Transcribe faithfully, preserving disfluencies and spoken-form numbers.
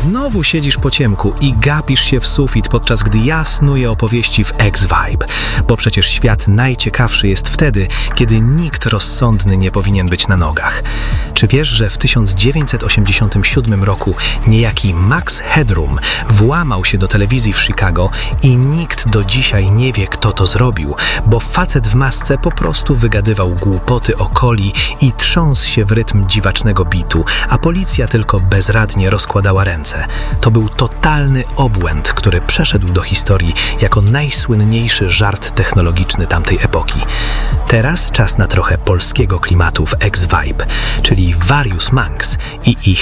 Znowu siedzisz po ciemku i gapisz się w sufit, podczas gdy ja snuję opowieści w X-Vibe. Bo przecież świat najciekawszy jest wtedy, kiedy nikt rozsądny nie powinien być na nogach. Czy wiesz, że w tysiąc dziewięćset osiemdziesiątym siódmym roku niejaki Max Headroom włamał się do telewizji w Chicago i nikt do dzisiaj nie wie, kto to zrobił, bo facet w masce po prostu wygadywał głupoty o coli i trząsł się w rytm dziwacznego bitu, a policja tylko bezradnie rozkładała ręce. To był totalny obłęd, który przeszedł do historii jako najsłynniejszy żart technologiczny tamtej epoki. Teraz czas na trochę polskiego klimatu w X-Vibe, czyli Various Monks i ich